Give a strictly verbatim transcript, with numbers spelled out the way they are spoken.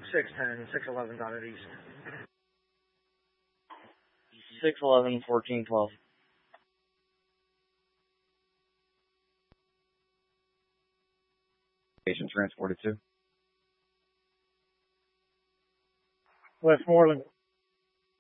six ten, six eleven dotted east. six eleven, fourteen twelve. Patient transported to? Westmoreland.